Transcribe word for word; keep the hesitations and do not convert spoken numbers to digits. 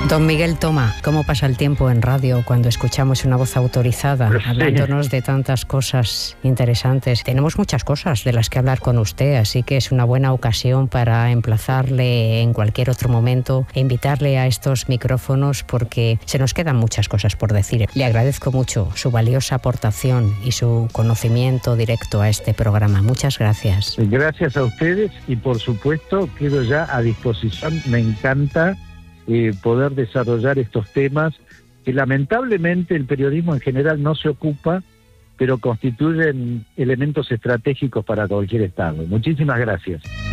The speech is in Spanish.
Don Miguel Toma, ¿cómo pasa el tiempo en radio cuando escuchamos una voz autorizada hablándonos de tantas cosas interesantes? Tenemos muchas cosas de las que hablar con usted, así que es una buena ocasión para emplazarle en cualquier otro momento e invitarle a estos micrófonos porque se nos quedan muchas cosas por decir. Le agradezco mucho su valiosa aportación y su conocimiento directo a este programa. Muchas gracias. Gracias a ustedes y por supuesto quedo ya a disposición. Me encanta Eh, poder desarrollar estos temas que lamentablemente el periodismo en general no se ocupa, pero constituyen elementos estratégicos para cualquier Estado. Muchísimas gracias.